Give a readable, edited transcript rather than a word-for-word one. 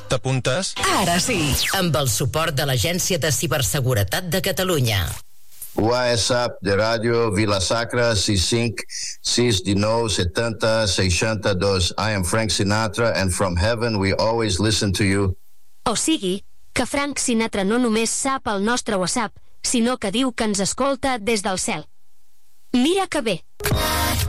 T'apuntes? Ara sí, amb el suport de l'Agència de Ciberseguretat de Catalunya. WhatsApp de ràdio Vila-sacra 65 619 70 62. I am Frank Sinatra and from heaven we always listen to you. O sigui, que Frank Sinatra no només sap el nostre WhatsApp, sinó que diu que ens escolta des del cel. Mira que bé!